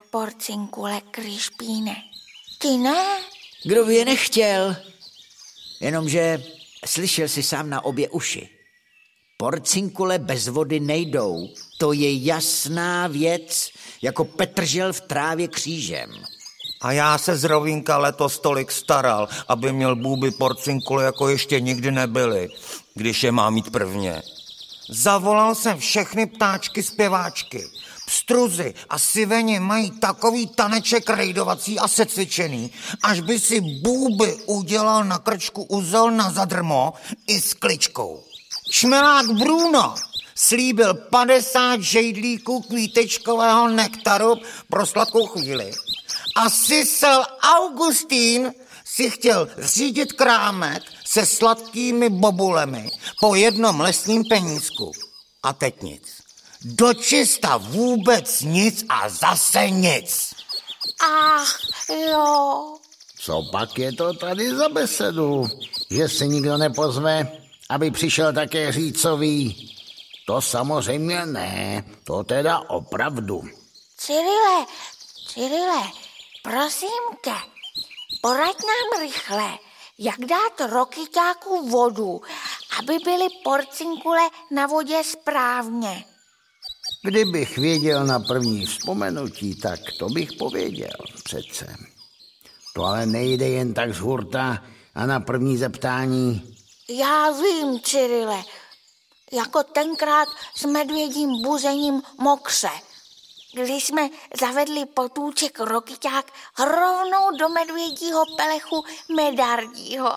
porcinkule, Kryšpíne. Ty ne? Kdo by je nechtěl? Jenomže slyšel jsi sám na obě uši. Porcinkule bez vody nejdou. To je jasná věc, jako petržel v trávě křížem. A já se z Rovínka letos tolik staral, aby měl bůby porcinkule, jako ještě nikdy nebyly, když je má mít prvně. Zavolal jsem všechny ptáčky zpěváčky. Pstruzy a siveni mají takový taneček rejdovací a secvičený, až by si bůby udělal na krčku uzel na zadrmo i s kličkou. Šmelák Bruno slíbil 50 žejdlíků kvítečkového nektaru pro sladkou chvíli. A Sisel Augustín si chtěl zřídit krámek se sladkými bobulemi po jednom lesním penízku. A teď nic. Dočista vůbec nic a zase nic. Ach, jo. Co pak je to tady za besedu? Že se nikdo nepozve, aby přišel také řícový? To samozřejmě ne, to teda opravdu. Cyrile, prosím tě, poraď nám rychle, jak dát rokyťáku vodu, aby byly porcinkule na vodě správně. Kdybych věděl na první vzpomenutí, tak to bych pověděl přece. To ale nejde jen tak z hurta a na první zeptání. Já vím, Cyrile, jako tenkrát s medvědím buzením Mokře. Když jsme zavedli potůček rokyťák rovnou do medvědího pelechu Medardího.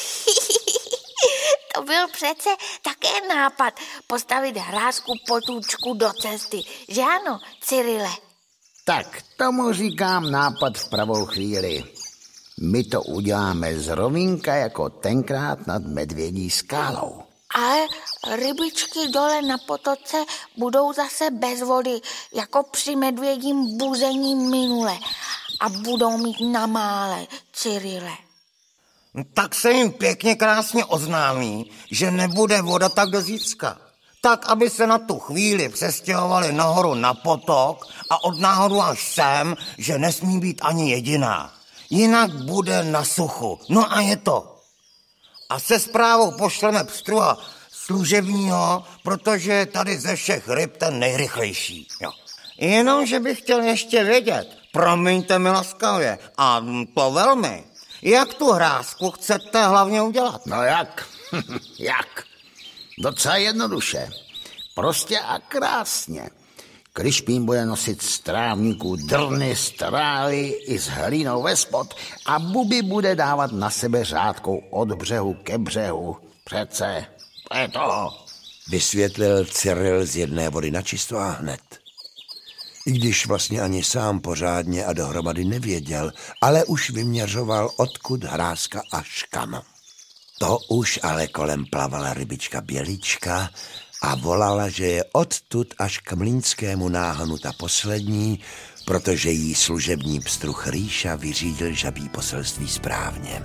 To byl přece také nápad postavit hrázku potůčku do cesty, že ano, Cyrile? Tak tomu říkám nápad v pravou chvíli. My to uděláme z Rovínka jako tenkrát nad Medvědí skálou. Ale rybičky dole na potoce budou zase bez vody, jako při medvědím buzení minule. A budou mít na mále, Cyrile. Tak se jim pěkně krásně oznámí, že nebude voda tak do zítřka. Tak, aby se na tu chvíli přestěhovali nahoru na potok a od náhodu až sem, že nesmí být ani jediná. Jinak bude na suchu. No a je to. A se zprávou pošleme pstruha služebního, protože je tady ze všech ryb ten nejrychlejší. Jo. Jenomže bych chtěl ještě vědět, promiňte mi laskavě, a to velmi, jak tu hrázku chcete hlavně udělat? No jak? Jak? Docela jednoduše. Prostě a krásně. Kryšpín bude nosit z trávníků drny, strávy i s hlínou ve spod a Buby bude dávat na sebe řádkou od břehu ke břehu. Přece, to je to. Vysvětlil Cyril z jedné vody na čisto a hned. I když vlastně ani sám pořádně a dohromady nevěděl, ale už vyměřoval, odkud hrázka až kam. To už ale kolem plavala rybička Bělička a volala, že je odtud až k mlýnskému náhonu ta poslední, protože jí služební pstruh Rýša vyřídil žabí poselství správně.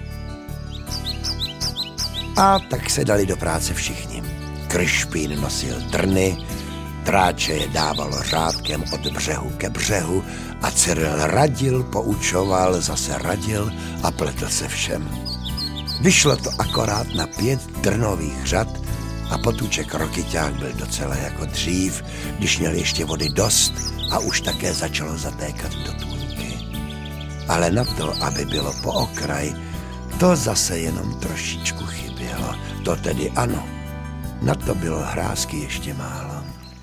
A tak se dali do práce všichni. Kryšpín nosil drny, Tráče je dávalo řádkem od břehu ke břehu a Cyril radil, poučoval, zase radil a pletl se všem. Vyšlo to akorát na 5 drnových řad a potůček rokyťák byl docela jako dřív, když měl ještě vody dost a už také začalo zatékat do tůňky. Ale na to, aby bylo po okraj, to zase jenom trošičku chybělo. To tedy ano, na to bylo hrázky ještě málo.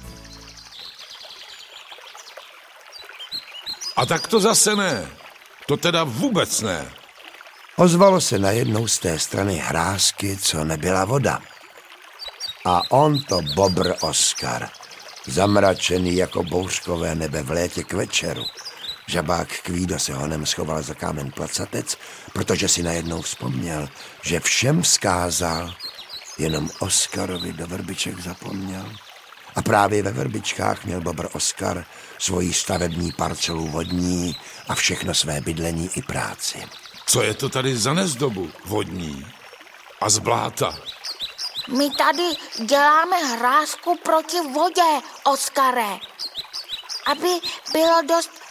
A tak to zase ne. To teda vůbec ne. Ozvalo se najednou z té strany hrázky, co nebyla voda. A on to bobr Oskar, zamračený jako bouřkové nebe v létě k večeru. Žabák Kvído se honem schoval za kámen placatec, protože si najednou vzpomněl, že všem vzkázal, jenom Oskarovi do vrbiček zapomněl. A právě ve vrbičkách měl bobr Oskar svoji stavební parcelu vodní a všechno své bydlení i práci. Co je to tady za nezdobu vodní a z bláta? My tady děláme hrázku proti vodě, Oskare. Aby bylo dost